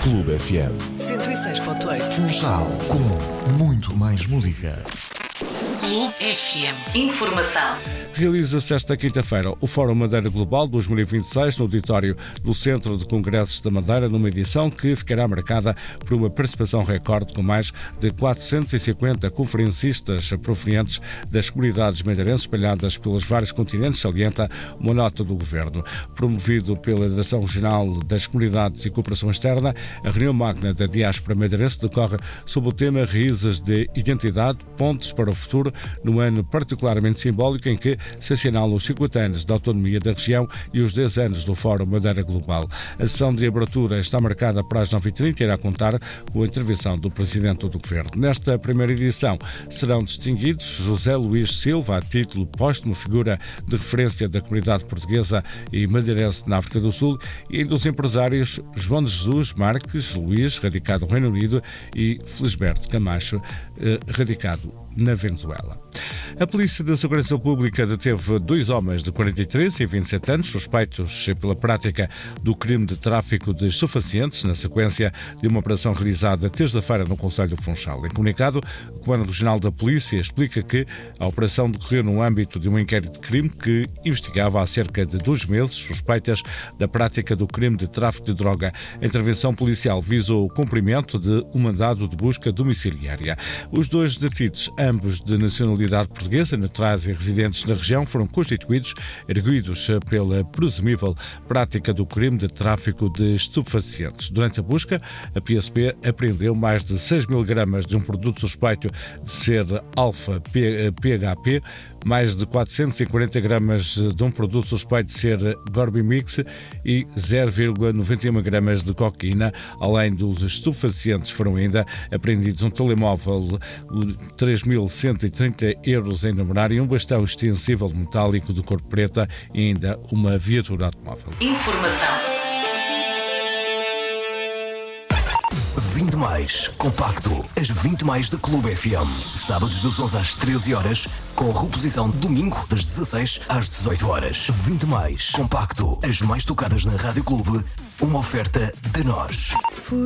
Clube FM 106.8. Funchal, com muito mais música. Clube FM. Informação. Realiza-se esta quinta-feira o Fórum Madeira Global 2026 no auditório do Centro de Congressos da Madeira, numa edição que ficará marcada por uma participação recorde com mais de 450 conferencistas provenientes das comunidades madeirenses espalhadas pelos vários continentes, salienta uma nota do Governo. Promovido pela Direção Regional das Comunidades e Cooperação Externa, a reunião magna da diáspora madeirense decorre sob o tema Raízes de Identidade, Pontes para o Futuro, num ano particularmente simbólico em que se assinalam os 50 anos da autonomia da região e os 10 anos do Fórum Madeira Global. A sessão de abertura está marcada para as 9h30 e irá contar com a intervenção do Presidente do Governo. Nesta primeira edição serão distinguidos José Luís Silva, a título póstumo, figura de referência da comunidade portuguesa e madeirense na África do Sul, e ainda os empresários João de Jesus Marques Luís, radicado no Reino Unido, e Felisberto Camacho, radicado na Venezuela. A Polícia de Segurança Pública deteve 2 homens de 43 e 27 anos suspeitos pela prática do crime de tráfico de estupefacientes na sequência de uma operação realizada terça-feira no concelho do Funchal. Em comunicado, o Comando Regional da Polícia explica que a operação decorreu no âmbito de um inquérito de crime que investigava há cerca de 2 meses suspeitas da prática do crime de tráfico de droga. A intervenção policial visou o cumprimento de um mandado de busca domiciliária. Os 2 detidos, ambos de nacionalidade portuguesa, naturais e residentes na região, foram constituídos, erguidos pela presumível prática do crime de tráfico de estupefacientes. Durante a busca, a PSP apreendeu mais de 6.000 gramas de um produto suspeito de ser alfa-PHP, mais de 440 gramas de um produto suspeito de ser Gorbimix e 0,91 gramas de cocaína. Além dos estupefacientes, foram ainda apreendidos um telemóvel, 3.130 euros em numerário e um bastão extensível metálico de cor preta e ainda uma viatura automóvel. Informação. 20 mais compacto, as 20 mais da Clube FM. Sábados das 11 às 13 horas, com reposição domingo das 16 às 18 horas. 20 mais compacto, as mais tocadas na Rádio Clube, uma oferta de nós.